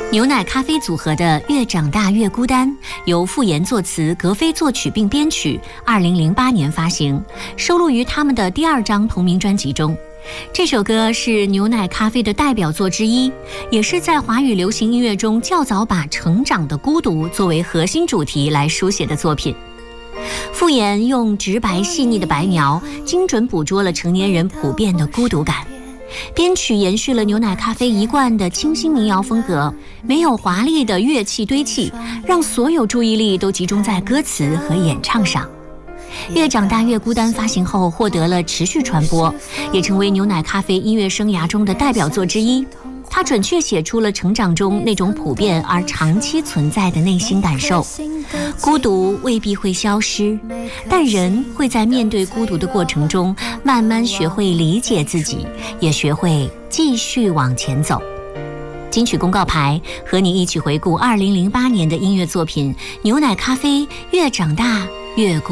牛奶咖啡组合的《越长大越孤单》由傅岩作词，格飞作曲并编曲，2008年发行，收录于他们的第2张同名专辑中。这首歌是牛奶咖啡的代表作之一，也是在华语流行音乐中较早把成长的孤独作为核心主题来书写的作品。傅岩用直白细腻的白描，精准捕捉了成年人普遍的孤独感。编曲延续了牛奶咖啡一贯的清新民谣风格，没有华丽的乐器堆砌，让所有注意力都集中在歌词和演唱上。越长大越孤单发行后获得了持续传播，也成为牛奶咖啡音乐生涯中的代表作之一。它准确写出了成长中那种普遍而长期存在的内心感受。孤独未必会消失，但人会在面对孤独的过程中慢慢学会理解自己，也学会继续往前走。金曲公告牌和你一起回顾2008年的音乐作品《牛奶咖啡越长大越孤单》。